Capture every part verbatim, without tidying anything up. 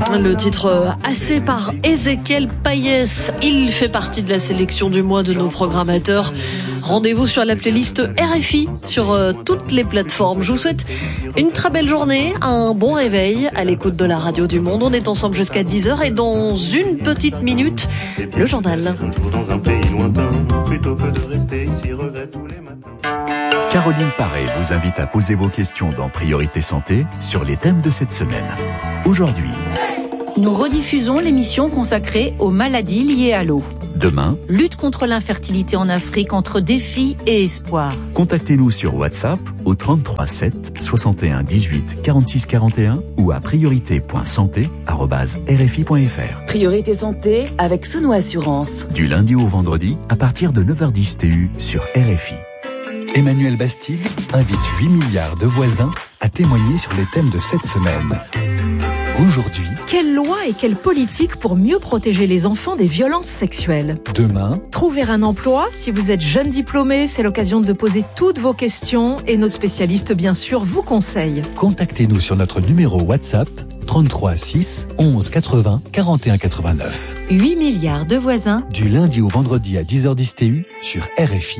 Le titre assez par Ezequiel Payès. Il fait partie de la sélection du mois de nos programmateurs. Rendez-vous sur la playlist R F I sur euh, toutes les plateformes. Je vous souhaite une très belle journée, un bon réveil à l'écoute de la radio du Monde. On est ensemble jusqu'à dix heures et dans une petite minute, le journal. Dans un pays lointain, plutôt que de rester ici, regrette tous les matins. Caroline Paré vous invite à poser vos questions dans Priorité Santé sur les thèmes de cette semaine. Aujourd'hui, nous rediffusons l'émission consacrée aux maladies liées à l'eau. Demain, lutte contre l'infertilité en Afrique entre défis et espoir. Contactez-nous sur WhatsApp au trente-trois sept soixante et un dix-huit quarante-six quarante et un ou à priorité point santé arobase r f i point f r. Priorité Santé avec Souno Assurance. Du lundi au vendredi à partir de neuf heures dix T U sur R F I. Emmanuel Bastide invite huit milliards de voisins à témoigner sur les thèmes de cette semaine. Aujourd'hui, quelle loi et quelle politique pour mieux protéger les enfants des violences sexuelles? Demain, trouver un emploi. Si vous êtes jeune diplômé, c'est l'occasion de poser toutes vos questions et nos spécialistes, bien sûr, vous conseillent. Contactez-nous sur notre numéro WhatsApp trente-trois six onze quatre-vingts quarante et un quatre-vingt-neuf. huit milliards de voisins. Du lundi au vendredi à dix heures dix T U sur R F I.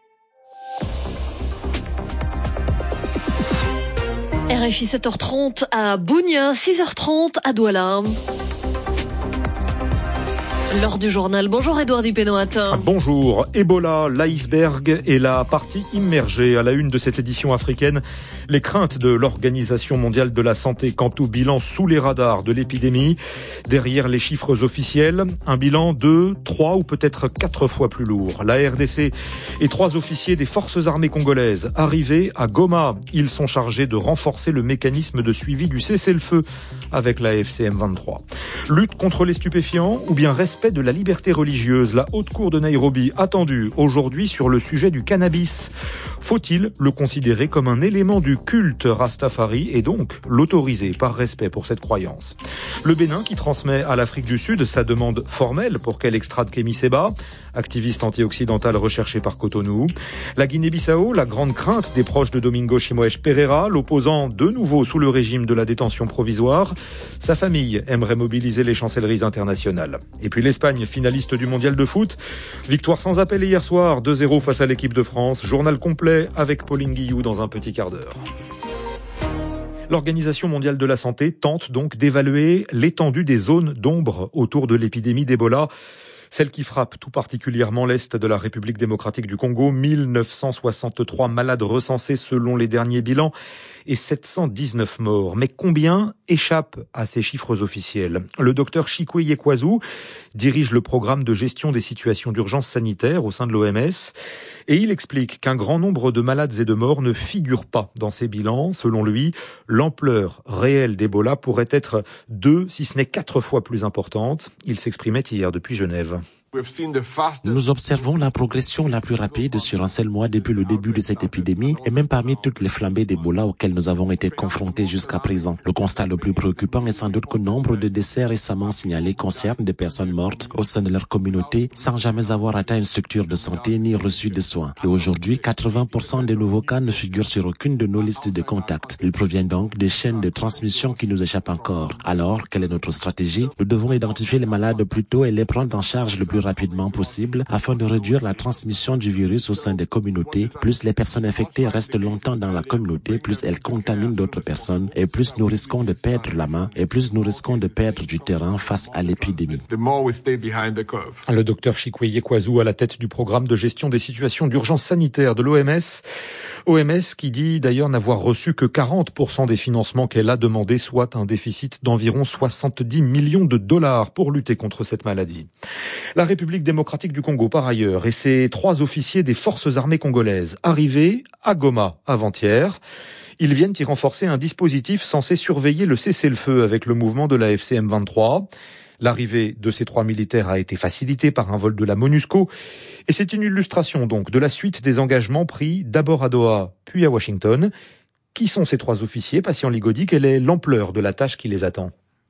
R F I sept heures trente à Bougna, six heures trente à Douala. L'heure du journal. Bonjour Édouard Dupénoatin. Bonjour. Ebola, l'iceberg et la partie immergée à la une de cette édition africaine. Les craintes de l'Organisation mondiale de la santé quant au bilan sous les radars de l'épidémie. Derrière les chiffres officiels, un bilan deux, trois ou peut-être quatre fois plus lourd. La R D C et trois officiers des forces armées congolaises arrivés à Goma. Ils sont chargés de renforcer le mécanisme de suivi du cessez-le-feu avec la F C M vingt-trois. Lutte contre les stupéfiants ou bien respect de la liberté religieuse. La haute cour de Nairobi attendue aujourd'hui sur le sujet du cannabis. Faut-il le considérer comme un élément du culte Rastafari et donc l'autoriser par respect pour cette croyance? Le Bénin qui transmet à l'Afrique du Sud sa demande formelle pour qu'elle extrade Kémy Séba, activiste anti-occidental recherché par Cotonou. La Guinée-Bissau, la grande crainte des proches de Domingo Chimoes Pereira, l'opposant de nouveau sous le régime de la détention provisoire. Sa famille aimerait mobiliser les chancelleries internationales. Et puis l'Espagne, finaliste du mondial de foot. Victoire sans appel hier soir, deux zéro face à l'équipe de France. Journal complet avec Pauline Guillou dans un petit quart d'heure. L'Organisation mondiale de la santé tente donc d'évaluer l'étendue des zones d'ombre autour de l'épidémie d'Ebola. Celle qui frappe tout particulièrement l'Est de la République démocratique du Congo. mille neuf cent soixante-trois malades recensés selon les derniers bilans et sept cent dix-neuf morts. Mais combien échappent à ces chiffres officiels? Le docteur Chikwe Yekwazu dirige le programme de gestion des situations d'urgence sanitaire au sein de l'O M S et il explique qu'un grand nombre de malades et de morts ne figurent pas dans ces bilans. Selon lui, l'ampleur réelle d'Ebola pourrait être deux, si ce n'est quatre fois plus importante. Il s'exprimait hier depuis Genève. Nous observons la progression la plus rapide sur un seul mois depuis le début de cette épidémie et même parmi toutes les flambées d'Ebola auxquelles nous avons été confrontés jusqu'à présent. Le constat le plus préoccupant est sans doute que nombre de décès récemment signalés concernent des personnes mortes au sein de leur communauté sans jamais avoir atteint une structure de santé ni reçu de soins. Et aujourd'hui, quatre-vingts pour cent des nouveaux cas ne figurent sur aucune de nos listes de contacts. Ils proviennent donc des chaînes de transmission qui nous échappent encore. Alors, quelle est notre stratégie? Nous devons identifier les malades plus tôt et les prendre en charge le plus rapidement possible afin de réduire la transmission du virus au sein des communautés. Plus les personnes infectées restent longtemps dans la communauté, plus elles contaminent d'autres personnes et plus nous risquons de perdre la main et plus nous risquons de perdre du terrain face à l'épidémie. Le docteur Chikwe Yekwazu à la tête du programme de gestion des situations d'urgence sanitaire de l'O M S. O M S qui dit d'ailleurs n'avoir reçu que quarante pour cent des financements qu'elle a demandés, soit un déficit d'environ soixante-dix millions de dollars pour lutter contre cette maladie. La République démocratique du Congo, par ailleurs, et ses trois officiers des forces armées congolaises, arrivés à Goma avant-hier. Ils viennent y renforcer un dispositif censé surveiller le cessez-le-feu avec le mouvement de la F C M vingt-trois. L'arrivée de ces trois militaires a été facilitée par un vol de la MONUSCO et c'est une illustration donc de la suite des engagements pris d'abord à Doha puis à Washington. Qui sont ces trois officiers? Patient Ligodi, quelle est l'ampleur de la tâche qui les attend?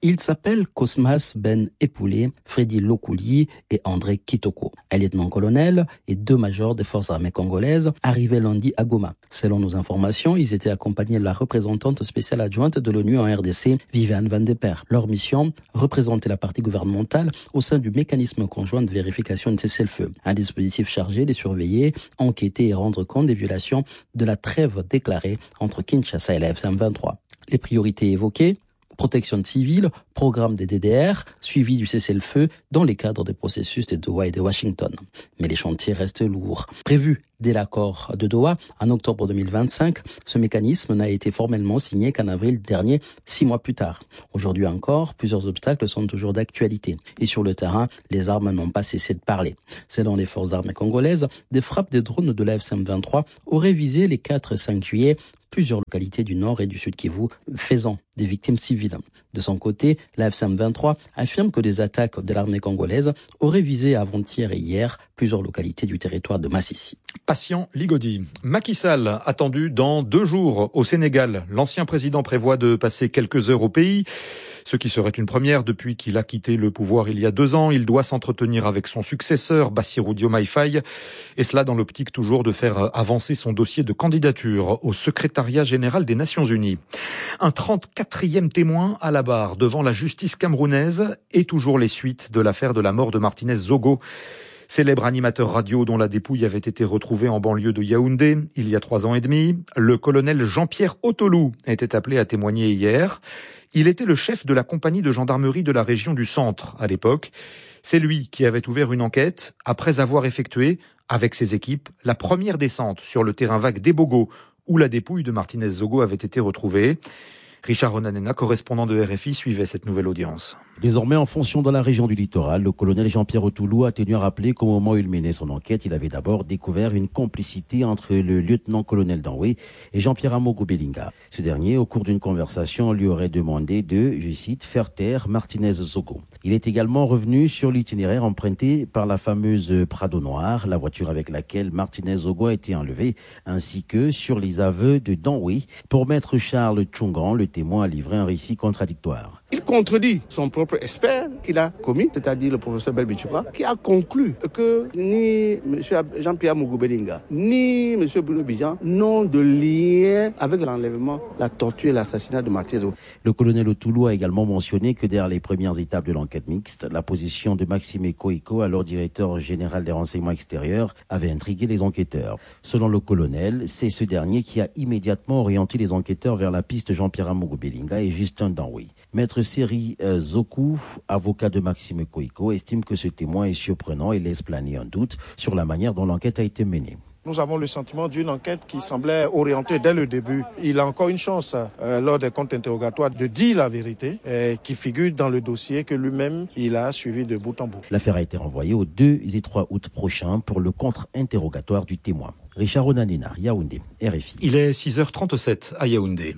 Ils s'appellent Cosmas Ben Epoulé, Freddy Lokouli et André Kitoko. Un lieutenant-colonel et deux majors des forces armées congolaises arrivaient lundi à Goma. Selon nos informations, ils étaient accompagnés de la représentante spéciale adjointe de l'ONU en R D C, Viviane Van de Per. Leur mission, représenter la partie gouvernementale au sein du mécanisme conjoint de vérification de cessez-le-feu. Un dispositif chargé de surveiller, enquêter et rendre compte des violations de la trêve déclarée entre Kinshasa et la F M vingt-trois. Les priorités évoquées: protection civile, programme des D D R, suivi du cessez-le-feu dans les cadres des processus de Doha et de Washington. Mais les chantiers restent lourds. Prévu dès l'accord de Doha, en octobre deux mille vingt-cinq, ce mécanisme n'a été formellement signé qu'en avril dernier, six mois plus tard. Aujourd'hui encore, plusieurs obstacles sont toujours d'actualité. Et sur le terrain, les armes n'ont pas cessé de parler. Selon les forces armées congolaises, des frappes des drones de la F M vingt-trois auraient visé les quatre et cinq juillet plusieurs localités du nord et du sud Kivu, faisant des victimes civiles. De son côté, la F M vingt-trois affirme que des attaques de l'armée congolaise auraient visé avant-hier et hier plusieurs localités du territoire de Massissi. Patient Ligodi. Macky Sall, attendu dans deux jours au Sénégal. L'ancien président prévoit de passer quelques heures au pays, ce qui serait une première depuis qu'il a quitté le pouvoir il y a deux ans. Il doit s'entretenir avec son successeur, Bassirou Diomaye Faye, et cela dans l'optique toujours de faire avancer son dossier de candidature au secrétariat général des Nations Unies. Un trente-quatrième témoin à la barre devant la justice camerounaise et toujours les suites de l'affaire de la mort de Martinez Zogo. Célèbre animateur radio dont la dépouille avait été retrouvée en banlieue de Yaoundé il y a trois ans et demi, le colonel Jean-Pierre Otolou était appelé à témoigner hier. Il était le chef de la compagnie de gendarmerie de la région du Centre à l'époque. C'est lui qui avait ouvert une enquête après avoir effectué, avec ses équipes, la première descente sur le terrain vague d'Ebogo où la dépouille de Martinez Zogo avait été retrouvée. Richard Onanena, correspondant de R F I, suivait cette nouvelle audience. Désormais en fonction dans la région du littoral, le colonel Jean-Pierre Otolou a tenu à rappeler qu'au moment où il menait son enquête, il avait d'abord découvert une complicité entre le lieutenant-colonel Danwé et Jean-Pierre Amogo Belinga. Ce dernier, au cours d'une conversation, lui aurait demandé de, je cite, faire taire Martinez Zogo. Il est également revenu sur l'itinéraire emprunté par la fameuse Prado Noire, la voiture avec laquelle Martinez Zogo a été enlevé, ainsi que sur les aveux de Danwé. Pour maître Charles Tchongan, le témoin a livré un récit contradictoire. Il contredit son propre expert qu'il a commis, c'est-à-dire le professeur Belbichouka, qui a conclu que ni M. Jean-Pierre Amogo Belinga, ni M. Bruno Bidjan n'ont de lien avec l'enlèvement, la torture et l'assassinat de Martinez Zogo. Le colonel Otolou a également mentionné que derrière les premières étapes de l'enquête mixte, la position de Maxime Koiko, alors directeur général des renseignements extérieurs, avait intrigué les enquêteurs. Selon le colonel, c'est ce dernier qui a immédiatement orienté les enquêteurs vers la piste Jean-Pierre Amogo Belinga et Justin Danwé. Maître Seri euh, Zokou, avocat de Maxime Koiko, estime que ce témoin est surprenant et laisse planer un doute sur la manière dont l'enquête a été menée. Nous avons le sentiment d'une enquête qui semblait orientée dès le début. Il a encore une chance, euh, lors des comptes interrogatoires, de dire la vérité euh, qui figure dans le dossier que lui-même, il a suivi de bout en bout. L'affaire a été renvoyée au deux et trois août prochain pour le contre-interrogatoire du témoin. Richard Onanena, Yaoundé, R F I. Il est six heures trente-sept à Yaoundé.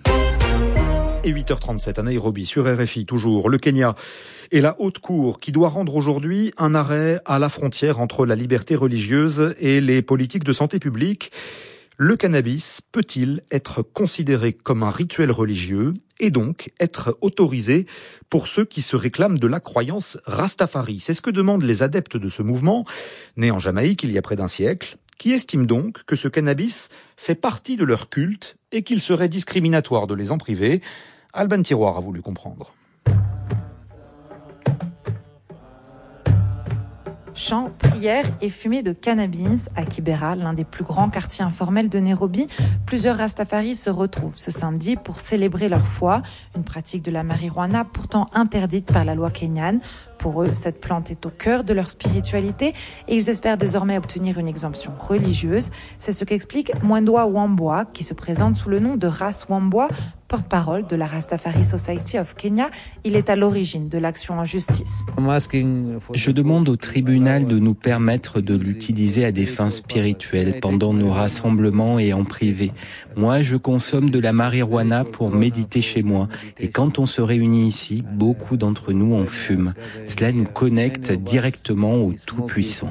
Et huit heures trente-sept à Nairobi, sur R F I, toujours, le Kenya et la Haute Cour qui doit rendre aujourd'hui un arrêt à la frontière entre la liberté religieuse et les politiques de santé publique. Le cannabis peut-il être considéré comme un rituel religieux et donc être autorisé pour ceux qui se réclament de la croyance Rastafari? C'est ce que demandent les adeptes de ce mouvement, né en Jamaïque il y a près d'un siècle, qui estiment donc que ce cannabis fait partie de leur culte et qu'il serait discriminatoire de les en priver. Alban Tiroir a voulu comprendre. Chants, prières et fumée de cannabis à Kibera, l'un des plus grands quartiers informels de Nairobi. Plusieurs Rastafaris se retrouvent ce samedi pour célébrer leur foi, une pratique de la marijuana pourtant interdite par la loi kenyane. Pour eux, cette plante est au cœur de leur spiritualité et ils espèrent désormais obtenir une exemption religieuse. C'est ce qu'explique Mwendwa Wambua, qui se présente sous le nom de Ras Wambua, porte-parole de la Rastafari Society of Kenya. Il est à l'origine de l'action en justice. Je demande au tribunal de nous permettre de l'utiliser à des fins spirituelles pendant nos rassemblements et en privé. Moi, je consomme de la marijuana pour méditer chez moi et quand on se réunit ici, beaucoup d'entre nous en fument. Cela nous connecte directement au Tout-Puissant.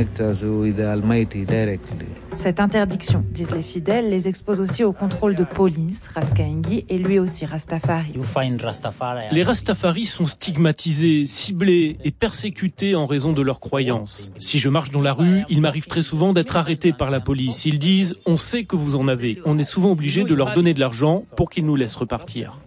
Cette interdiction, disent les fidèles, les expose aussi au contrôle de police. Raskaengi est lui aussi Rastafari. Les Rastafaris sont stigmatisés, ciblés et persécutés en raison de leurs croyances. Si je marche dans la rue, il m'arrive très souvent d'être arrêté par la police. Ils disent « on sait que vous en avez ». On est souvent obligé de leur donner de l'argent pour qu'ils nous laissent repartir.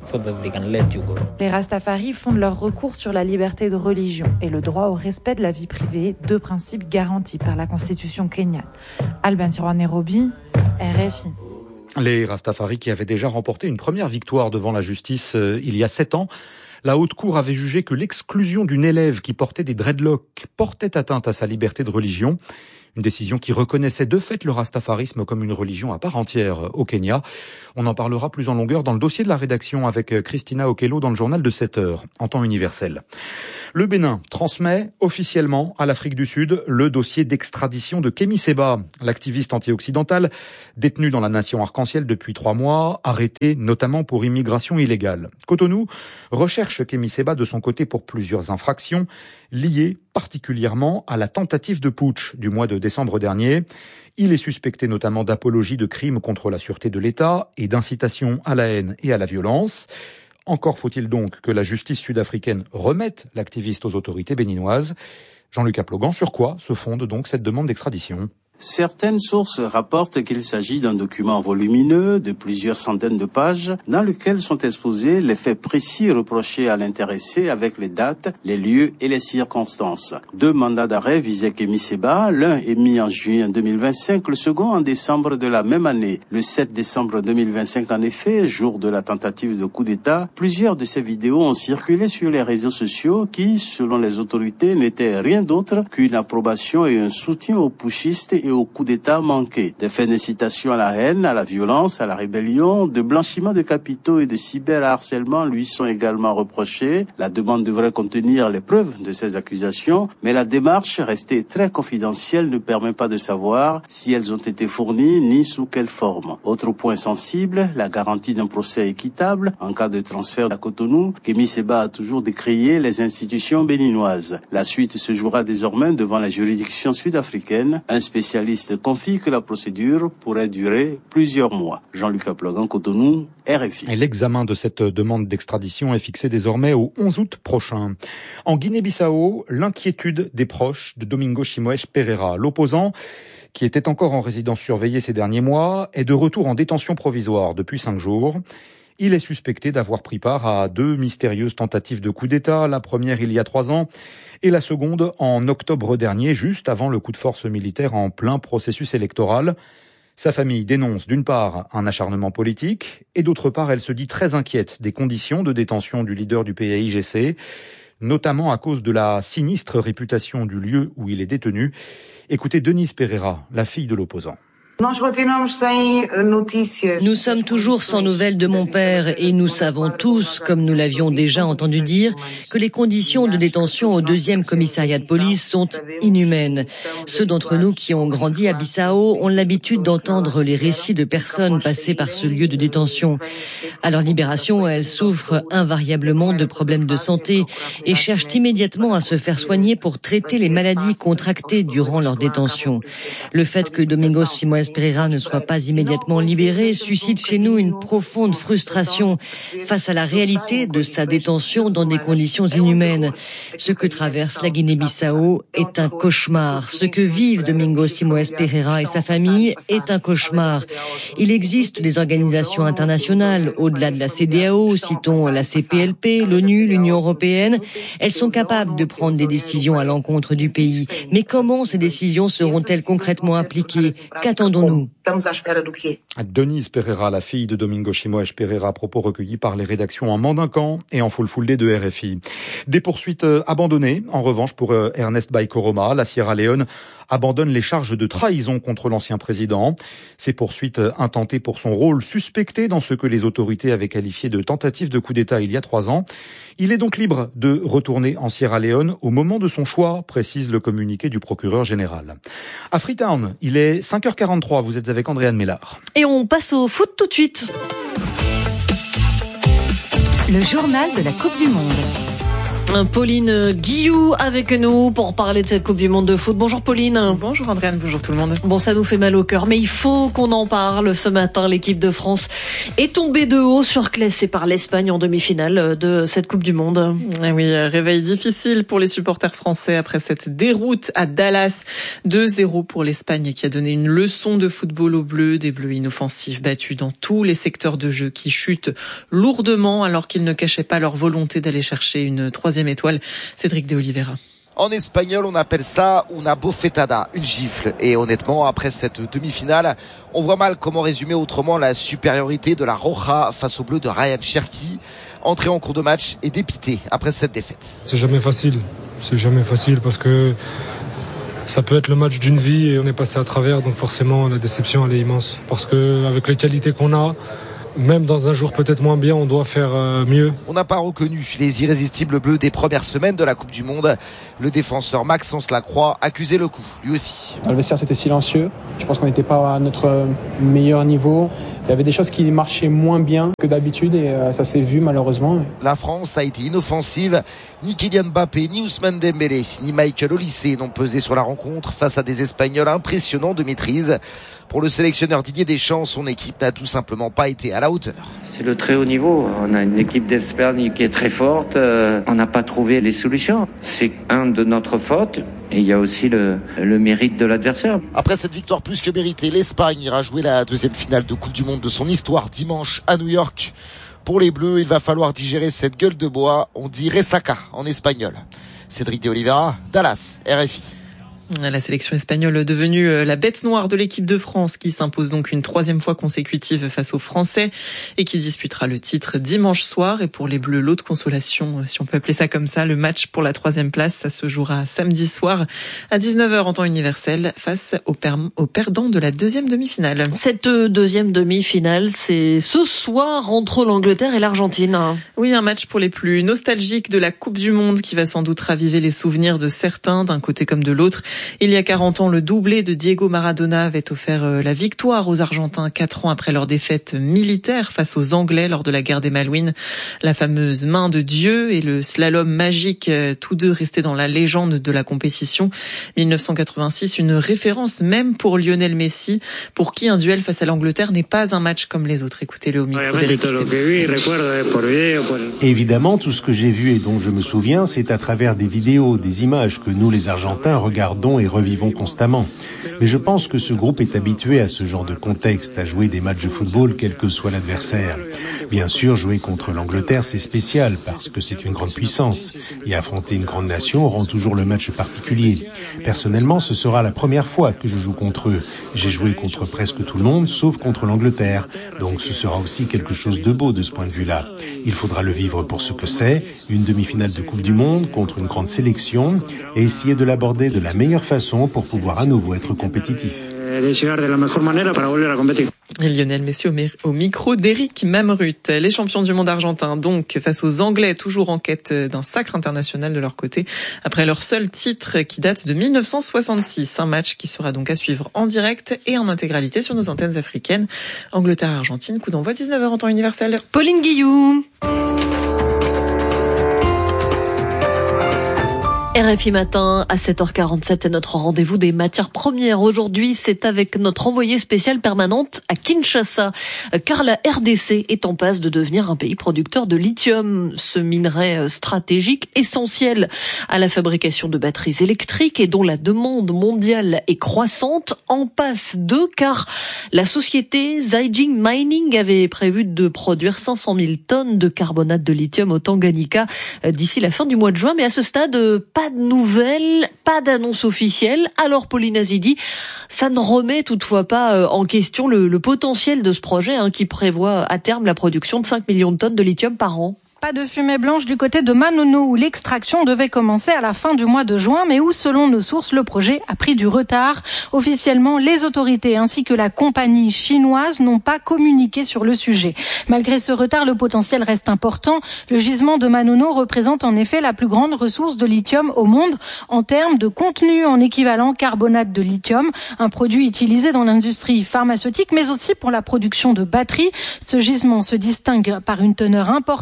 Les Rastafaris fondent leur recours sur la liberté de religion et le droit au respect de la vie privée, deux principes garantis par la constitution kenyane. Alban Tiroir Nairobi, R F I. Les Rastafari qui avaient déjà remporté une première victoire devant la justice euh, il y a sept ans. La Haute Cour avait jugé que l'exclusion d'une élève qui portait des dreadlocks portait atteinte à sa liberté de religion. Une décision qui reconnaissait de fait le rastafarisme comme une religion à part entière au Kenya. On en parlera plus en longueur dans le dossier de la rédaction avec Christina Okello dans le journal de sept heures, en temps universel. Le Bénin transmet officiellement à l'Afrique du Sud le dossier d'extradition de Kémy Séba, l'activiste anti-occidental détenu dans la nation arc-en-ciel depuis trois mois, arrêté notamment pour immigration illégale. Cotonou recherche Kémy Séba de son côté pour plusieurs infractions liées particulièrement à la tentative de putsch du mois de décembre dernier. Il est suspecté notamment d'apologie de crimes contre la sûreté de l'État et d'incitation à la haine et à la violence. Encore faut-il donc que la justice sud-africaine remette l'activiste aux autorités béninoises. Jean-Luc Aplogan, sur quoi se fonde donc cette demande d'extradition ? Certaines sources rapportent qu'il s'agit d'un document volumineux de plusieurs centaines de pages dans lequel sont exposés les faits précis reprochés à l'intéressé avec les dates, les lieux et les circonstances. Deux mandats d'arrêt visaient Kémy Séba, l'un émis en juin deux mille vingt-cinq, le second en décembre de la même année. Le sept décembre deux mille vingt-cinq, en effet, jour de la tentative de coup d'État, plusieurs de ces vidéos ont circulé sur les réseaux sociaux qui, selon les autorités, n'étaient rien d'autre qu'une approbation et un soutien aux putschistes et au coup d'État manqué. Des faits d'incitation à la haine, à la violence, à la rébellion, de blanchiment de capitaux et de cyberharcèlement lui sont également reprochés. La demande devrait contenir les preuves de ces accusations, mais la démarche, restée très confidentielle, ne permet pas de savoir si elles ont été fournies ni sous quelle forme. Autre point sensible, la garantie d'un procès équitable en cas de transfert à Cotonou. Kémy Séba a toujours décrié les institutions béninoises. La suite se jouera désormais devant la juridiction sud-africaine. Un spécialiste confie que la procédure pourrait durer plusieurs mois. Jean-Luc Aplogan, Cotonou, R F I. Et l'examen de cette demande d'extradition est fixé désormais au onze août prochain. En Guinée-Bissau, l'inquiétude des proches de Domingo Chimoes Pereira. L'opposant, qui était encore en résidence surveillée ces derniers mois, est de retour en détention provisoire depuis cinq jours. Il est suspecté d'avoir pris part à deux mystérieuses tentatives de coup d'État, la première il y a trois ans et la seconde en octobre dernier, juste avant le coup de force militaire en plein processus électoral. Sa famille dénonce d'une part un acharnement politique et d'autre part elle se dit très inquiète des conditions de détention du leader du P A I G C, notamment à cause de la sinistre réputation du lieu où il est détenu. Écoutez Denise Pereira, la fille de l'opposant. Nous sommes toujours sans nouvelles de mon père et nous savons tous, comme nous l'avions déjà entendu dire, que les conditions de détention au deuxième commissariat de police sont inhumaines. Ceux d'entre nous qui ont grandi à Bissau ont l'habitude d'entendre les récits de personnes passées par ce lieu de détention. À leur libération, elles souffrent invariablement de problèmes de santé et cherchent immédiatement à se faire soigner pour traiter les maladies contractées durant leur détention. Le fait que Domingo Chimoes Pereira ne soit pas immédiatement libéré suscite chez nous une profonde frustration face à la réalité de sa détention dans des conditions inhumaines. Ce que traverse la Guinée-Bissau est un cauchemar. Ce que vivent Domingo Chimoes Pereira et sa famille est un cauchemar. Il existe des organisations internationales au-delà de la C E D E A O, citons la C P L P, l'ONU, l'Union européenne. Elles sont capables de prendre des décisions à l'encontre du pays. Mais comment ces décisions seront-elles concrètement appliquées? Qu'attendons-nous? Denise Pereira, la fille de Domingo Chimoes Pereira, propos recueillis par les rédactions en Mandincan et en Fulfulde de R F I. Des poursuites abandonnées, en revanche, pour Ernest Bai Koroma. La Sierra Leone abandonne les charges de trahison contre l'ancien président. Ces poursuites intentées pour son rôle suspecté dans ce que les autorités avaient qualifié de tentative de coup d'État il y a trois ans. Il est donc libre de retourner en Sierra Leone au moment de son choix, précise le communiqué du procureur général. À Freetown, il est cinq heures quarante-trois, vous êtes avec Andréane Mélard. Et on passe au foot tout de suite. Le journal de la Coupe du Monde. Pauline Guillou avec nous pour parler de cette Coupe du Monde de foot. Bonjour Pauline. Bonjour Andréane, bonjour tout le monde. Bon, ça nous fait mal au cœur, mais il faut qu'on en parle. Ce matin, l'équipe de France est tombée de haut, surclassée par l'Espagne en demi-finale de cette Coupe du Monde. Eh oui, réveil difficile pour les supporters français après cette déroute à Dallas. deux zéro pour l'Espagne qui a donné une leçon de football aux Bleus. Des Bleus inoffensifs battus dans tous les secteurs de jeu qui chutent lourdement alors qu'ils ne cachaient pas leur volonté d'aller chercher une troisième étoile. Cédric de Oliveira. En espagnol, on appelle ça una bofetada, une gifle. Et honnêtement, après cette demi-finale, on voit mal comment résumer autrement la supériorité de la Roja face au bleu de Ryan Cherki. Entré en cours de match et dépité après cette défaite. C'est jamais facile. C'est jamais facile parce que ça peut être le match d'une vie et on est passé à travers. Donc forcément, la déception, elle est immense. Parce que avec les qualités qu'on a, même dans un jour peut-être moins bien, on doit faire mieux. On n'a pas reconnu les irrésistibles bleus des premières semaines de la Coupe du Monde. Le défenseur Maxence Lacroix accusait le coup, lui aussi. Dans le vestiaire, c'était silencieux. Je pense qu'on n'était pas à notre meilleur niveau. Il y avait des choses qui marchaient moins bien que d'habitude et ça s'est vu malheureusement. La France a été inoffensive. Ni Kylian Mbappé, ni Ousmane Dembélé, ni Michael Olise n'ont pesé sur la rencontre face à des Espagnols impressionnants de maîtrise. Pour le sélectionneur Didier Deschamps, son équipe n'a tout simplement pas été à la hauteur. C'est le très haut niveau. On a une équipe d'Espagne qui est très forte. Euh, on n'a pas trouvé les solutions. C'est un de notre faute. Et il y a aussi le, le mérite de l'adversaire. Après cette victoire plus que méritée, l'Espagne ira jouer la deuxième finale de Coupe du Monde de son histoire dimanche à New York. Pour les Bleus, il va falloir digérer cette gueule de bois. On dit resaca en espagnol. Cédric de Oliveira, Dallas, R F I. La sélection espagnole devenue la bête noire de l'équipe de France qui s'impose donc une troisième fois consécutive face aux Français et qui disputera le titre dimanche soir. Et pour les Bleus, l'autre consolation, si on peut appeler ça comme ça, le match pour la troisième place, ça se jouera samedi soir à dix-neuf heures en temps universel face aux, per- aux perdants de la deuxième demi-finale. Cette deuxième demi-finale, c'est ce soir entre l'Angleterre et l'Argentine. Oui, un match pour les plus nostalgiques de la Coupe du Monde qui va sans doute raviver les souvenirs de certains d'un côté comme de l'autre. Il y a quarante ans, le doublé de Diego Maradona avait offert la victoire aux Argentins quatre ans après leur défaite militaire face aux Anglais lors de la guerre des Malouines. La fameuse main de Dieu et le slalom magique, tous deux restés dans la légende de la compétition. dix-neuf cent quatre-vingt-six, une référence même pour Lionel Messi, pour qui un duel face à l'Angleterre n'est pas un match comme les autres. Écoutez-le au micro d'Éric. Évidemment, tout ce que j'ai vu et dont je me souviens, c'est à travers des vidéos, des images que nous, les Argentins, regardons et revivons constamment. Mais je pense que ce groupe est habitué à ce genre de contexte, à jouer des matchs de football quel que soit l'adversaire. Bien sûr, jouer contre l'Angleterre, c'est spécial parce que c'est une grande puissance. Et affronter une grande nation rend toujours le match particulier. Personnellement, ce sera la première fois que je joue contre eux. J'ai joué contre presque tout le monde, sauf contre l'Angleterre. Donc ce sera aussi quelque chose de beau de ce point de vue-là. Il faudra le vivre pour ce que c'est, une demi-finale de Coupe du Monde contre une grande sélection, et essayer de l'aborder de la meilleure façon pour pouvoir à nouveau être compétitif. Et Lionel Messi au, mé- au micro d'Éric Mamrut. Les champions du monde argentins, donc, face aux Anglais, toujours en quête d'un sacre international de leur côté, après leur seul titre qui date de dix-neuf cent soixante-six. Un match qui sera donc à suivre en direct et en intégralité sur nos antennes africaines. Angleterre-Argentine, coup d'envoi dix-neuf heures en temps universel. Pauline Guillou. R F I Matin à sept heures quarante-sept est notre rendez-vous des matières premières. Aujourd'hui, c'est avec notre envoyée spéciale permanente à Kinshasa, car la R D C est en passe de devenir un pays producteur de lithium, ce minerai stratégique essentiel à la fabrication de batteries électriques et dont la demande mondiale est croissante, en passe de, car la société Zijin Mining avait prévu de produire cinq cent mille tonnes de carbonate de lithium au Tanganyika d'ici la fin du mois de juin, mais à ce stade, pas de nouvelles, pas d'annonce officielle. Alors Pauline Azidi, ça ne remet toutefois pas en question le, le potentiel de ce projet hein, qui prévoit à terme la production de cinq millions de tonnes de lithium par an. Pas de fumée blanche du côté de Manono où l'extraction devait commencer à la fin du mois de juin, mais où, selon nos sources, le projet a pris du retard. Officiellement, les autorités ainsi que la compagnie chinoise n'ont pas communiqué sur le sujet. Malgré ce retard, le potentiel reste important. Le gisement de Manono représente en effet la plus grande ressource de lithium au monde en termes de contenu en équivalent carbonate de lithium, un produit utilisé dans l'industrie pharmaceutique, mais aussi pour la production de batteries. Ce gisement se distingue par une teneur importante,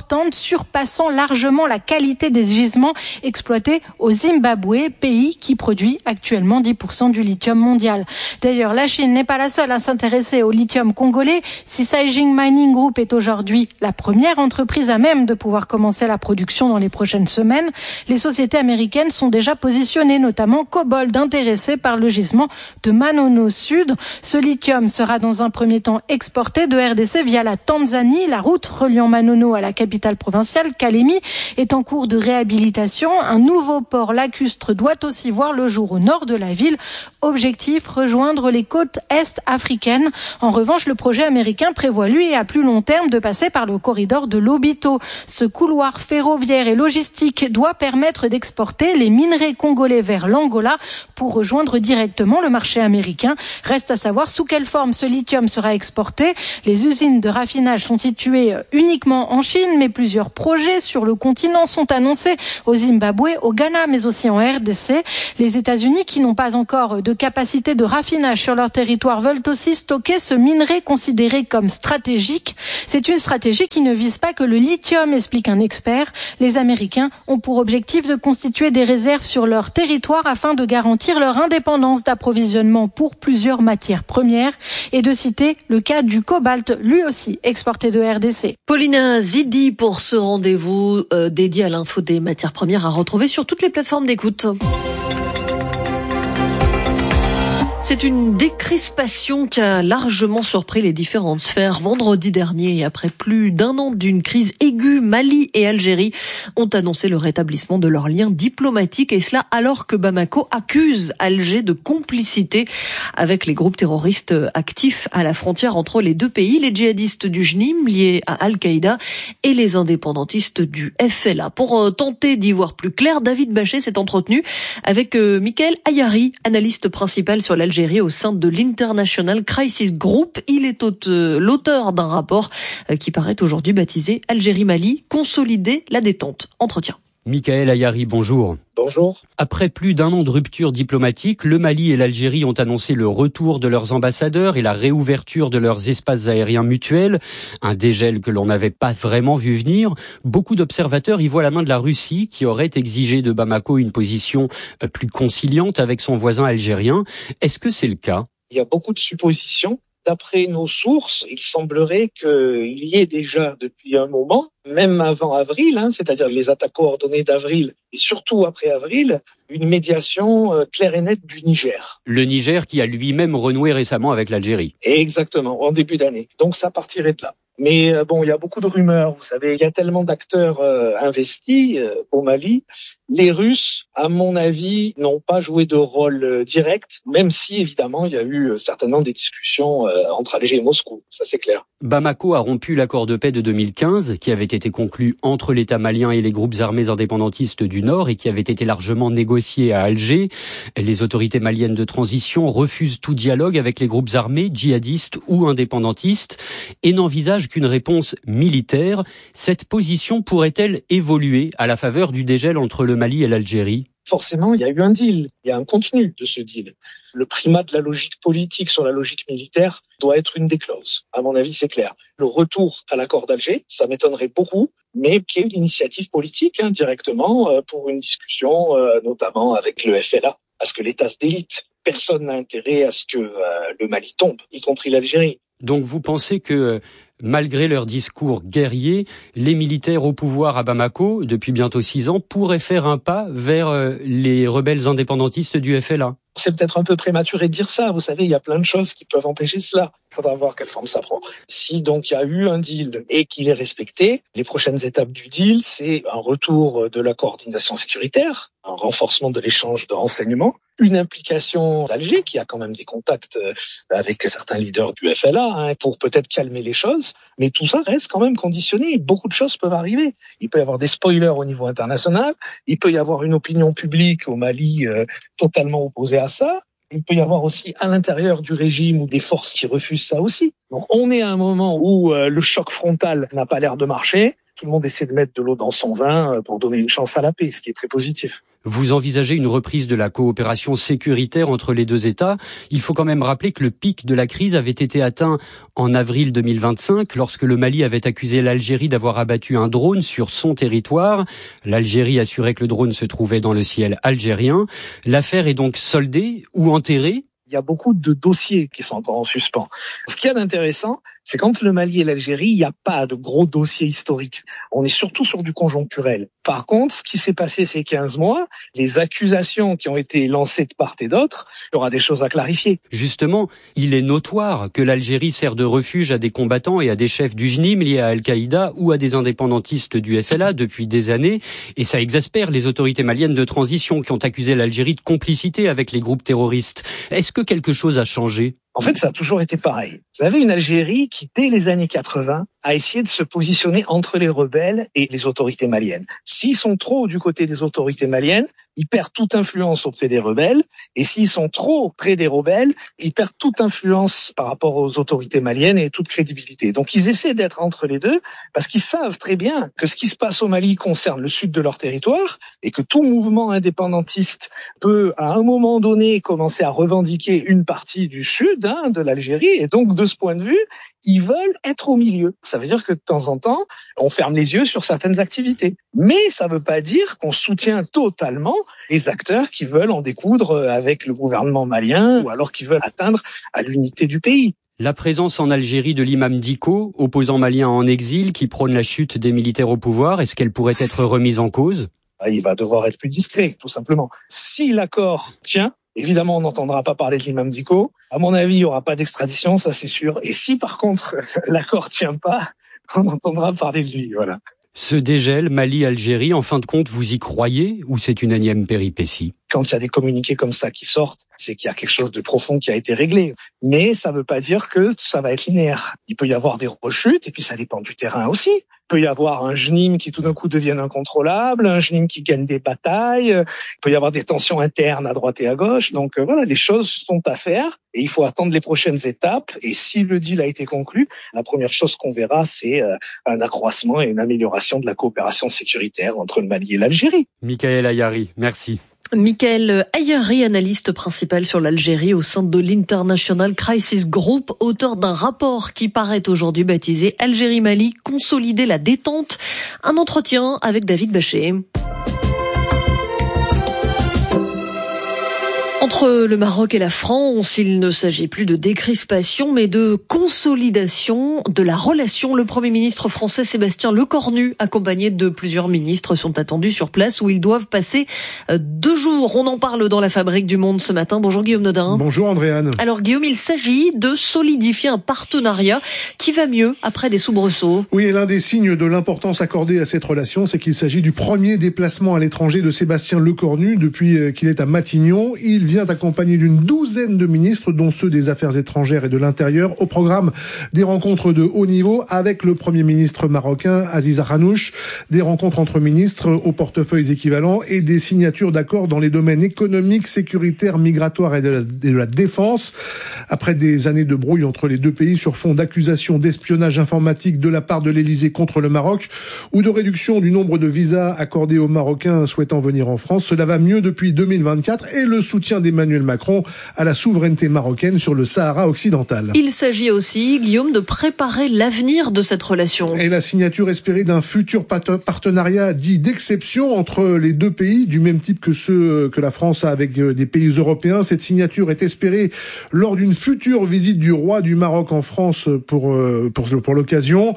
surpassant largement la qualité des gisements exploités au Zimbabwe, pays qui produit actuellement dix pour cent du lithium mondial. D'ailleurs, la Chine n'est pas la seule à s'intéresser au lithium congolais. Si Saijing Mining Group est aujourd'hui la première entreprise à même de pouvoir commencer la production dans les prochaines semaines, les sociétés américaines sont déjà positionnées, notamment Cobalt, intéressées par le gisement de Manono Sud. Ce lithium sera dans un premier temps exporté de R D C via la Tanzanie. La route reliant Manono à la capitale provinciale, Kalemi, est en cours de réhabilitation. Un nouveau port lacustre doit aussi voir le jour au nord de la ville. Objectif, rejoindre les côtes est africaines. En revanche, le projet américain prévoit, lui, à plus long terme, de passer par le corridor de Lobito. Ce couloir ferroviaire et logistique doit permettre d'exporter les minerais congolais vers l'Angola pour rejoindre directement le marché américain. Reste à savoir sous quelle forme ce lithium sera exporté. Les usines de raffinage sont situées uniquement en Chine, mais plusieurs projets sur le continent sont annoncés au Zimbabwe, au Ghana, mais aussi en R D C. Les États-Unis, qui n'ont pas encore de capacité de raffinage sur leur territoire, veulent aussi stocker ce minerai considéré comme stratégique. C'est une stratégie qui ne vise pas que le lithium, explique un expert. Les Américains ont pour objectif de constituer des réserves sur leur territoire afin de garantir leur indépendance d'approvisionnement pour plusieurs matières premières, et de citer le cas du cobalt, lui aussi exporté de R D C. Paulina Zidi pour ce rendez-vous euh, dédié à l'info des matières premières à retrouver sur toutes les plateformes d'écoute. C'est une décrispation qui a largement surpris les différentes sphères. Vendredi dernier, après plus d'un an d'une crise aiguë, Mali et Algérie ont annoncé le rétablissement de leurs liens diplomatiques, et cela alors que Bamako accuse Alger de complicité avec les groupes terroristes actifs à la frontière entre les deux pays, les djihadistes du J N I M liés à Al-Qaïda et les indépendantistes du F L A. Pour tenter d'y voir plus clair, David Bachet s'est entretenu avec Michael Ayari, analyste principal sur l'Algérie au sein de l'International Crisis Group. Il est l'auteur d'un rapport qui paraît aujourd'hui baptisé Algérie-Mali, consolider la détente. Entretien. Michael Ayari, bonjour. Bonjour. Après plus d'un an de rupture diplomatique, le Mali et l'Algérie ont annoncé le retour de leurs ambassadeurs et la réouverture de leurs espaces aériens mutuels, un dégel que l'on n'avait pas vraiment vu venir. Beaucoup d'observateurs y voient la main de la Russie, qui aurait exigé de Bamako une position plus conciliante avec son voisin algérien. Est-ce que c'est le cas ? Il y a beaucoup de suppositions. D'après nos sources, il semblerait qu'il y ait déjà depuis un moment, même avant avril, hein, c'est-à-dire les attaques coordonnées d'avril, et surtout après avril, une médiation euh, claire et nette du Niger. Le Niger qui a lui-même renoué récemment avec l'Algérie. Exactement, en début d'année. Donc ça partirait de là. Mais euh, bon, il y a beaucoup de rumeurs, vous savez, il y a tellement d'acteurs euh, investis euh, au Mali. Les Russes, à mon avis, n'ont pas joué de rôle euh, direct, même si, évidemment, il y a eu euh, certainement des discussions euh, entre Alger et Moscou, ça c'est clair. Bamako a rompu l'accord de paix de deux mille quinze, qui avait été conclu entre l'État malien et les groupes armés indépendantistes du Nord et qui avait été largement négocié à Alger. Les autorités maliennes de transition refusent tout dialogue avec les groupes armés, djihadistes ou indépendantistes, et n'envisagent qu'une réponse militaire. Cette position pourrait-elle évoluer à la faveur du dégel entre le Mali et l'Algérie ? Forcément, il y a eu un deal, il y a un contenu de ce deal. Le primat de la logique politique sur la logique militaire doit être une des clauses. À mon avis, c'est clair. Le retour à l'accord d'Alger, ça m'étonnerait beaucoup, mais qu'il y ait une initiative politique hein, directement euh, pour une discussion, euh, notamment avec le F L A, parce que l'État se délite. Personne n'a intérêt à ce que euh, le Mali tombe, y compris l'Algérie. Donc vous pensez que, malgré leur discours guerrier, les militaires au pouvoir à Bamako, depuis bientôt six ans, pourraient faire un pas vers les rebelles indépendantistes du F L A ? C'est peut-être un peu prématuré de dire ça. Vous savez, il y a plein de choses qui peuvent empêcher cela. Il faudra voir quelle forme ça prend. Si donc il y a eu un deal et qu'il est respecté, les prochaines étapes du deal, c'est un retour de la coordination sécuritaire, un renforcement de l'échange de renseignements, une implication d'Alger qui a quand même des contacts avec certains leaders du F L A hein, pour peut-être calmer les choses. Mais tout ça reste quand même conditionné. Beaucoup de choses peuvent arriver. Il peut y avoir des spoilers au niveau international. Il peut y avoir une opinion publique au Mali euh, totalement opposée à ça. Il peut y avoir aussi à l'intérieur du régime ou des forces qui refusent ça aussi. Donc on est à un moment où euh, le choc frontal n'a pas l'air de marcher. Tout le monde essaie de mettre de l'eau dans son vin pour donner une chance à la paix, ce qui est très positif. Vous envisagez une reprise de la coopération sécuritaire entre les deux États. Il faut quand même rappeler que le pic de la crise avait été atteint en avril deux mille vingt-cinq, lorsque le Mali avait accusé l'Algérie d'avoir abattu un drone sur son territoire. L'Algérie assurait que le drone se trouvait dans le ciel algérien. L'affaire est donc soldée ou enterrée? Il y a beaucoup de dossiers qui sont encore en suspens. Ce qu'il y a d'intéressant, c'est qu'entre le Mali et l'Algérie, il n'y a pas de gros dossiers historiques. On est surtout sur du conjoncturel. Par contre, ce qui s'est passé ces quinze mois, les accusations qui ont été lancées de part et d'autre, il y aura des choses à clarifier. Justement, il est notoire que l'Algérie sert de refuge à des combattants et à des chefs du J N I M liés à Al-Qaïda ou à des indépendantistes du F L A depuis des années. Et ça exaspère les autorités maliennes de transition qui ont accusé l'Algérie de complicité avec les groupes terroristes. Est-ce que quelque chose a changé ? En fait, ça a toujours été pareil. Vous avez une Algérie qui, dès les années quatre-vingts, a essayé de se positionner entre les rebelles et les autorités maliennes. S'ils sont trop du côté des autorités maliennes, ils perdent toute influence auprès des rebelles. Et s'ils sont trop près des rebelles, ils perdent toute influence par rapport aux autorités maliennes et toute crédibilité. Donc, ils essaient d'être entre les deux parce qu'ils savent très bien que ce qui se passe au Mali concerne le sud de leur territoire et que tout mouvement indépendantiste peut, à un moment donné, commencer à revendiquer une partie du sud, hein, de l'Algérie. Et donc, de ce point de vue, ils veulent être au milieu. Ça veut dire que de temps en temps, on ferme les yeux sur certaines activités. Mais ça ne veut pas dire qu'on soutient totalement les acteurs qui veulent en découdre avec le gouvernement malien ou alors qui veulent atteindre à l'unité du pays. La présence en Algérie de l'imam Dicko, opposant malien en exil, qui prône la chute des militaires au pouvoir, est-ce qu'elle pourrait être remise en cause ? Il va devoir être plus discret, tout simplement. Si l'accord tient, évidemment, on n'entendra pas parler de l'imam Dicko. À mon avis, il n'y aura pas d'extradition, ça c'est sûr. Et si par contre l'accord tient pas, on entendra parler de lui, voilà. Ce dégel Mali-Algérie, en fin de compte, vous y croyez ou c'est une énième péripétie ? Quand il y a des communiqués comme ça qui sortent, c'est qu'il y a quelque chose de profond qui a été réglé. Mais ça ne veut pas dire que ça va être linéaire. Il peut y avoir des rechutes et puis ça dépend du terrain aussi. Il peut y avoir un J N I M qui tout d'un coup devienne incontrôlable, un J N I M qui gagne des batailles, il peut y avoir des tensions internes à droite et à gauche. Donc voilà, les choses sont à faire et il faut attendre les prochaines étapes. Et si le deal a été conclu, la première chose qu'on verra, c'est un accroissement et une amélioration de la coopération sécuritaire entre le Mali et l'Algérie. Michael Ayari, merci. Michael Ayari, analyste principal sur l'Algérie au sein de l'International Crisis Group, auteur d'un rapport qui paraît aujourd'hui baptisé Algérie-Mali, consolider la détente. Un entretien avec David Bachet. Entre le Maroc et la France, il ne s'agit plus de décrispation, mais de consolidation de la relation. Le Premier ministre français Sébastien Lecornu, accompagné de plusieurs ministres, sont attendus sur place où ils doivent passer deux jours. On en parle dans la Fabrique du Monde ce matin. Bonjour Guillaume Nodin. Bonjour Andréane. Alors Guillaume, il s'agit de solidifier un partenariat qui va mieux après des soubresauts. Oui, et l'un des signes de l'importance accordée à cette relation, c'est qu'il s'agit du premier déplacement à l'étranger de Sébastien Lecornu depuis qu'il est à Matignon. Il vient accompagné d'une douzaine de ministres, dont ceux des Affaires étrangères et de l'Intérieur, au programme des rencontres de haut niveau avec le Premier ministre marocain Aziz Akhanouch, des rencontres entre ministres aux portefeuilles équivalents et des signatures d'accords dans les domaines économiques, sécuritaires, migratoires et de la, de la défense. Après des années de brouille entre les deux pays sur fond d'accusations d'espionnage informatique de la part de l'Élysée contre le Maroc ou de réduction du nombre de visas accordés aux Marocains souhaitant venir en France, cela va mieux depuis deux mille vingt-quatre et le soutien d'Emmanuel Macron à la souveraineté marocaine sur le Sahara occidental. Il s'agit aussi, Guillaume, de préparer l'avenir de cette relation. Et la signature espérée d'un futur partenariat dit d'exception entre les deux pays, du même type que ceux que la France a avec des pays européens. Cette signature est espérée lors d'une future visite du roi du Maroc en France pour, pour, pour l'occasion.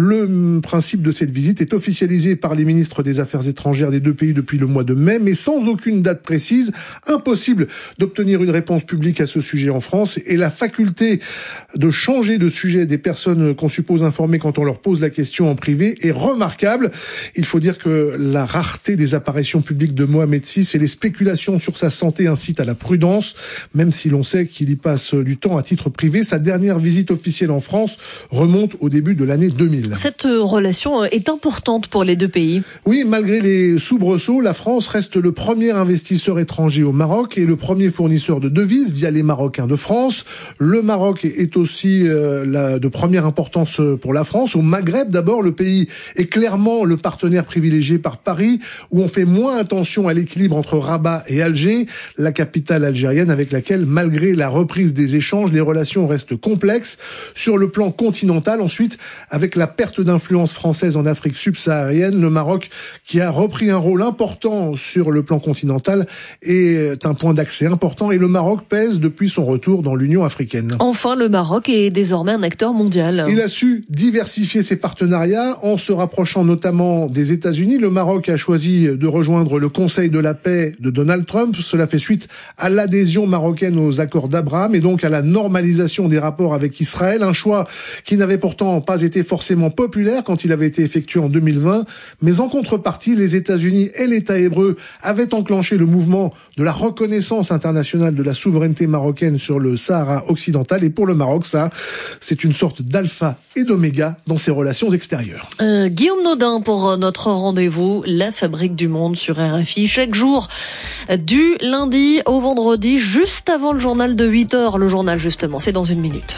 Le principe de cette visite est officialisé par les ministres des Affaires étrangères des deux pays depuis le mois de mai, mais sans aucune date précise. Impossible d'obtenir une réponse publique à ce sujet en France, et la faculté de changer de sujet des personnes qu'on suppose informées quand on leur pose la question en privé est remarquable. Il faut dire que la rareté des apparitions publiques de Mohamed six et les spéculations sur sa santé incitent à la prudence, même si l'on sait qu'il y passe du temps à titre privé. Sa dernière visite officielle en France remonte au début de l'année deux mille. Cette relation est importante pour les deux pays. Oui, malgré les soubresauts, la France reste le premier investisseur étranger au Maroc et le premier fournisseur de devises via les Marocains de France. Le Maroc est aussi euh, la, de première importance pour la France. Au Maghreb, d'abord, le pays est clairement le partenaire privilégié par Paris, où on fait moins attention à l'équilibre entre Rabat et Alger, la capitale algérienne avec laquelle, malgré la reprise des échanges, les relations restent complexes. Sur le plan continental, ensuite, avec la perte d'influence française en Afrique subsaharienne, le Maroc, qui a repris un rôle important sur le plan continental, est un point d'accès important et le Maroc pèse depuis son retour dans l'Union africaine. Enfin, le Maroc est désormais un acteur mondial. Il a su diversifier ses partenariats en se rapprochant notamment des États-Unis. Le Maroc a choisi de rejoindre le Conseil de la paix de Donald Trump. Cela fait suite à l'adhésion marocaine aux accords d'Abraham et donc à la normalisation des rapports avec Israël. Un choix qui n'avait pourtant pas été forcément populaire quand il avait été effectué en deux mille vingt. Mais en contrepartie, les États-Unis et l'État hébreu avaient enclenché le mouvement de la reconnaissance internationale de la souveraineté marocaine sur le Sahara occidental. Et pour le Maroc, ça, c'est une sorte d'alpha et d'oméga dans ses relations extérieures. Euh, Guillaume Naudin pour notre rendez-vous, la fabrique du monde sur R F I. Chaque jour, du lundi au vendredi, juste avant le journal de huit heures. Le journal, justement, c'est dans une minute.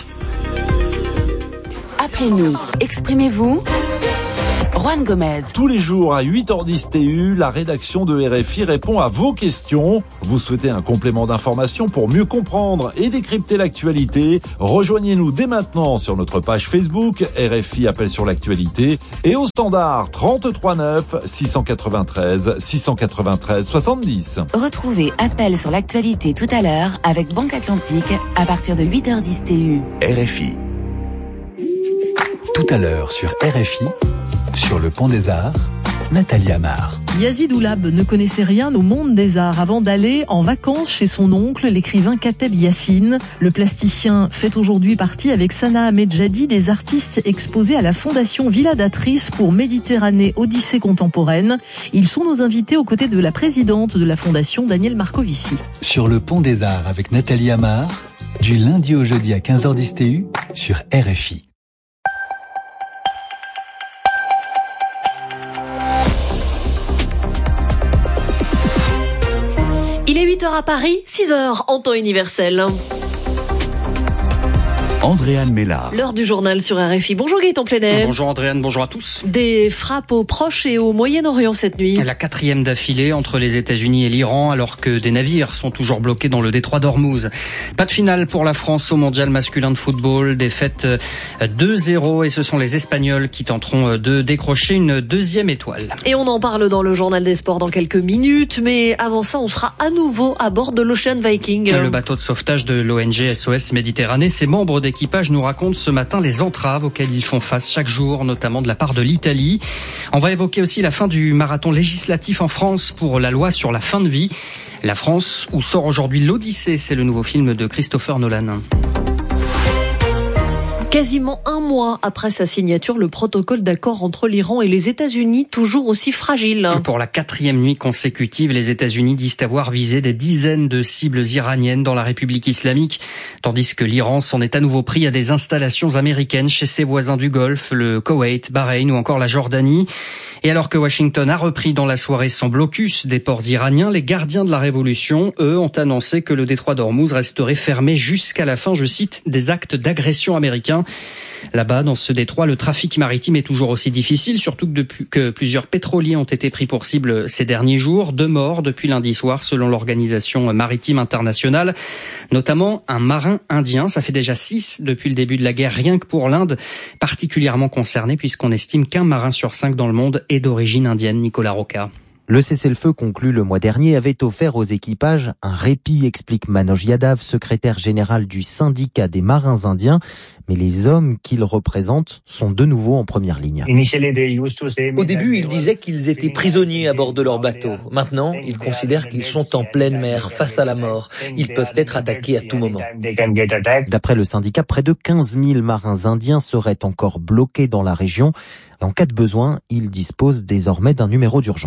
Appelez-nous, exprimez-vous. Juan Gomez. Tous les jours à huit heures dix T U, la rédaction de R F I répond à vos questions. Vous souhaitez un complément d'information pour mieux comprendre et décrypter l'actualité? Rejoignez-nous dès maintenant sur notre page Facebook R F I Appel sur l'actualité et au standard trente-trois neuf six cent quatre-vingt-treize six cent quatre-vingt-treize soixante-dix. Retrouvez Appel sur l'actualité tout à l'heure avec Banque Atlantique à partir de huit heures dix T U. R F I. Tout à l'heure sur R F I. Sur le pont des Arts, Nathalie Amar. Yazid Oulab ne connaissait rien au monde des arts avant d'aller en vacances chez son oncle, l'écrivain Kateb Yassine. Le plasticien fait aujourd'hui partie avec Sana Ahmedjadi des artistes exposés à la Fondation Villa d'Atrice pour Méditerranée Odyssée contemporaine. Ils sont nos invités aux côtés de la présidente de la Fondation, Danielle Marcovici. Sur le pont des Arts avec Nathalie Amar, du lundi au jeudi à quinze heures dix T U sur R F I. Il est huit heures à Paris, six heures en temps universel. Andréane Mélard. L'heure du journal sur R F I. Bonjour Gaëtan Plénet. Bonjour Andréane, bonjour à tous. Des frappes au Proche et au Moyen-Orient cette nuit. La quatrième d'affilée entre les États-Unis et l'Iran, alors que des navires sont toujours bloqués dans le détroit d'Ormuz. Pas de finale pour la France au mondial masculin de football. Défaite deux zéro et ce sont les Espagnols qui tenteront de décrocher une deuxième étoile. Et on en parle dans le journal des sports dans quelques minutes. Mais avant ça, on sera à nouveau à bord de l'Ocean Viking. Le bateau de sauvetage de l'O N G S O S Méditerranée, ses membres d'équipe L'équipage nous raconte ce matin les entraves auxquelles ils font face chaque jour, notamment de la part de l'Italie. On va évoquer aussi la fin du marathon législatif en France pour la loi sur la fin de vie. La France, où sort aujourd'hui l'Odyssée, c'est le nouveau film de Christopher Nolan. Quasiment un mois après sa signature, le protocole d'accord entre l'Iran et les États-Unis, toujours aussi fragile. Pour la quatrième nuit consécutive, les États-Unis disent avoir visé des dizaines de cibles iraniennes dans la République islamique, tandis que l'Iran s'en est à nouveau pris à des installations américaines chez ses voisins du Golfe, le Koweït, Bahreïn ou encore la Jordanie. Et alors que Washington a repris dans la soirée son blocus des ports iraniens, les gardiens de la révolution, eux, ont annoncé que le détroit d'Ormuz resterait fermé jusqu'à la fin, je cite, des actes d'agression américains. Là-bas, dans ce détroit, le trafic maritime est toujours aussi difficile, surtout que, depuis, que plusieurs pétroliers ont été pris pour cible ces derniers jours. Deux morts depuis lundi soir, selon l'Organisation maritime internationale, notamment un marin indien. Ça fait déjà six depuis le début de la guerre, rien que pour l'Inde, particulièrement concernée, puisqu'on estime qu'un marin sur cinq dans le monde est d'origine indienne. Nicolas Roca. Le cessez-le-feu conclu le mois dernier avait offert aux équipages un répit, explique Manoj Yadav, secrétaire général du syndicat des marins indiens. Mais les hommes qu'ils représentent sont de nouveau en première ligne. Au début, ils disaient qu'ils étaient prisonniers à bord de leur bateau. Maintenant, ils considèrent qu'ils sont en pleine mer, face à la mort. Ils peuvent être attaqués à tout moment. D'après le syndicat, près de quinze mille marins indiens seraient encore bloqués dans la région. En cas de besoin, ils disposent désormais d'un numéro d'urgence.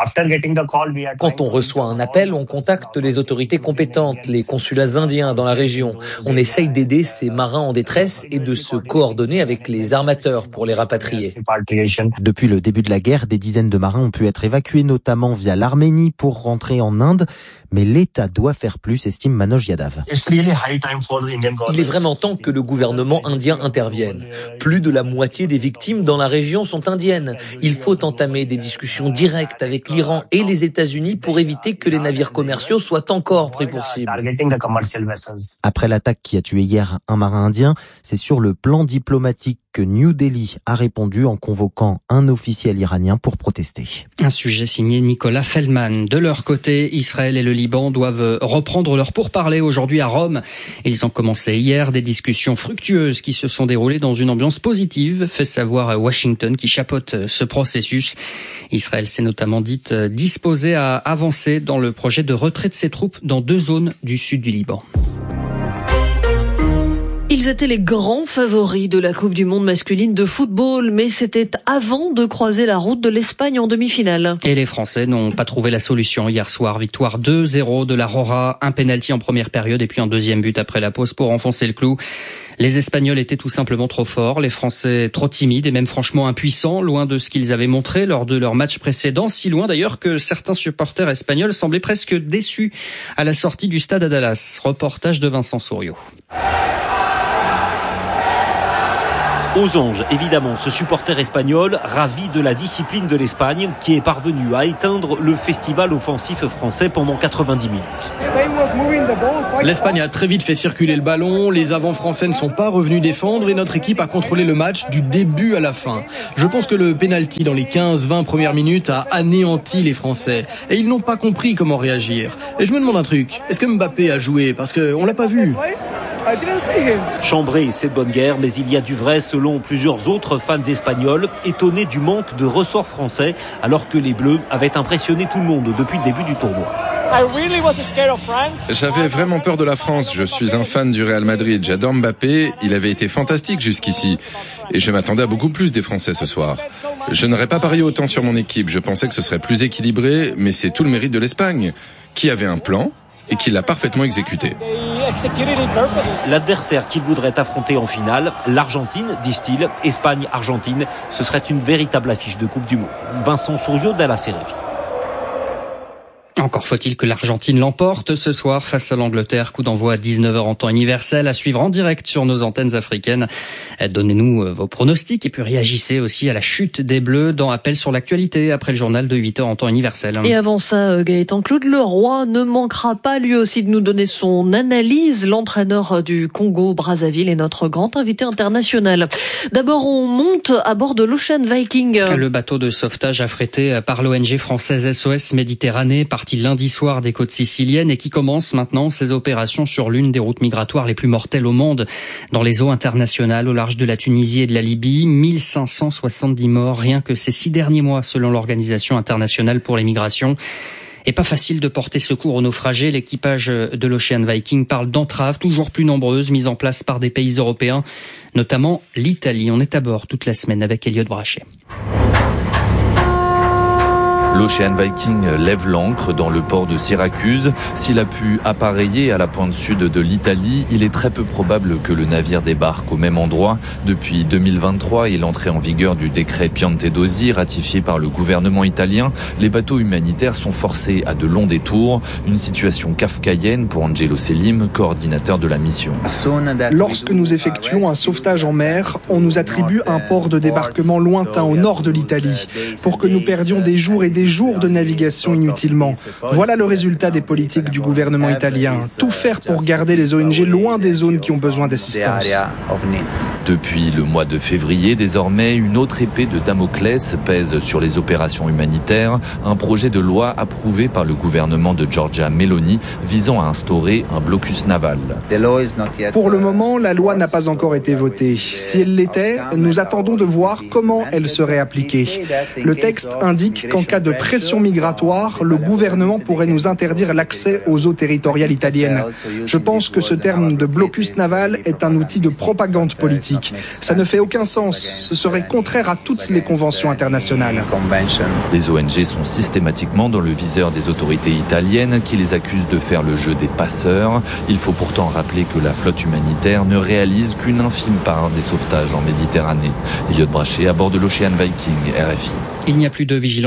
Quand on reçoit un appel, on contacte les autorités compétentes, les consulats indiens dans la région. On essaye d'aider ces marins en détresse et de se coordonner avec les armateurs pour les rapatrier. Depuis le début de la guerre, des dizaines de marins ont pu être évacués, notamment via l'Arménie, pour rentrer en Inde. Mais l'État doit faire plus, estime Manoj Yadav. Il est vraiment temps que le gouvernement indien intervienne. Plus de la moitié des victimes dans la région sont indiennes. Il faut entamer des discussions directes avec l'Iran et les États-Unis pour éviter que les navires commerciaux soient encore pris pour cible. Après l'attaque qui a tué hier un marin indien, c'est sur le plan diplomatique que New Delhi a répondu en convoquant un officiel iranien pour protester. Un sujet signé Nicolas Feldman. De leur côté, Israël et le Liban doivent reprendre leur pourparlers aujourd'hui à Rome. Ils ont commencé hier des discussions fructueuses qui se sont déroulées dans une ambiance positive, fait savoir Washington qui chapeaute ce processus. Israël s'est notamment dite disposée à avancer dans le projet de retrait de ses troupes dans deux zones du sud du Liban. Ils étaient les grands favoris de la Coupe du Monde masculine de football, mais c'était avant de croiser la route de l'Espagne en demi-finale. Et les Français n'ont pas trouvé la solution hier soir. Victoire deux zéro de la Roja, un pénalty en première période et puis un deuxième but après la pause pour enfoncer le clou. Les Espagnols étaient tout simplement trop forts, les Français trop timides et même franchement impuissants, loin de ce qu'ils avaient montré lors de leur match précédent, si loin d'ailleurs que certains supporters espagnols semblaient presque déçus à la sortie du stade à Dallas. Reportage de Vincent Souriau. Aux anges, évidemment, ce supporter espagnol, ravi de la discipline de l'Espagne, qui est parvenu à éteindre le festival offensif français pendant quatre-vingt-dix minutes. L'Espagne a très vite fait circuler le ballon, les avants français ne sont pas revenus défendre et notre équipe a contrôlé le match du début à la fin. Je pense que le penalty dans les quinze vingt premières minutes a anéanti les Français et ils n'ont pas compris comment réagir. Et je me demande un truc, est-ce que Mbappé a joué? Parce qu'on l'a pas vu. Chambré, c'est de bonne guerre, mais il y a du vrai selon plusieurs autres fans espagnols, étonnés du manque de ressort français, alors que les Bleus avaient impressionné tout le monde depuis le début du tournoi. J'avais vraiment peur de la France. Je suis un fan du Real Madrid. J'adore Mbappé. Il avait été fantastique jusqu'ici. Et je m'attendais à beaucoup plus des Français ce soir. Je n'aurais pas parié autant sur mon équipe. Je pensais que ce serait plus équilibré, mais c'est tout le mérite de l'Espagne, qui avait un plan et qui l'a parfaitement exécuté. L'adversaire qu'il voudrait affronter en finale, l'Argentine, disent-ils, Espagne-Argentine, ce serait une véritable affiche de Coupe du Monde. Vincent Souriau, Dallas R F I. Encore faut-il que l'Argentine l'emporte ce soir face à l'Angleterre. Coup d'envoi à dix-neuf heures en temps universel, à suivre en direct sur nos antennes africaines. Donnez-nous vos pronostics et puis réagissez aussi à la chute des Bleus dans Appel sur l'actualité après le journal de huit heures en temps universel. Et avant ça, Gaëtan Claude Leroy ne manquera pas lui aussi de nous donner son analyse. L'entraîneur du Congo-Brazzaville est notre grand invité international. D'abord, on monte à bord de l'Ocean Viking. Le bateau de sauvetage affrété par l'O N G française S O S Méditerranée, parti lundi soir des côtes siciliennes et qui commence maintenant ses opérations sur l'une des routes migratoires les plus mortelles au monde, dans les eaux internationales au large de la Tunisie et de la Libye. mille cinq cent soixante-dix morts rien que ces six derniers mois selon l'Organisation internationale pour les migrations. Et pas facile de porter secours aux naufragés. L'équipage de l'Ocean Viking parle d'entraves toujours plus nombreuses mises en place par des pays européens, notamment l'Italie. On est à bord toute la semaine avec Elliot Brachet. L'Ocean Viking lève l'ancre dans le port de Syracuse. S'il a pu appareiller à la pointe sud de l'Italie, il est très peu probable que le navire débarque au même endroit. Depuis deux mille vingt-trois et l'entrée en vigueur du décret Piantedosi ratifié par le gouvernement italien, les bateaux humanitaires sont forcés à de longs détours. Une situation kafkaïenne pour Angelo Selim, coordinateur de la mission. Lorsque nous effectuons un sauvetage en mer, on nous attribue un port de débarquement lointain au nord de l'Italie pour que nous perdions des jours et des jours de navigation inutilement. Voilà le résultat des politiques du gouvernement italien. Tout faire pour garder les O N G loin des zones qui ont besoin d'assistance. Depuis le mois de février, désormais, une autre épée de Damoclès pèse sur les opérations humanitaires. Un projet de loi approuvé par le gouvernement de Giorgia Meloni visant à instaurer un blocus naval. Pour le moment, la loi n'a pas encore été votée. Si elle l'était, nous attendons de voir comment elle serait appliquée. Le texte indique qu'en cas de de pression migratoire, le gouvernement pourrait nous interdire l'accès aux eaux territoriales italiennes. Je pense que ce terme de blocus naval est un outil de propagande politique. Ça ne fait aucun sens. Ce serait contraire à toutes les conventions internationales. Les O N G sont systématiquement dans le viseur des autorités italiennes qui les accusent de faire le jeu des passeurs. Il faut pourtant rappeler que la flotte humanitaire ne réalise qu'une infime part des sauvetages en Méditerranée. Elliot Brachet à bord de l'Ocean Viking, R F I. Il n'y a plus de vigilance.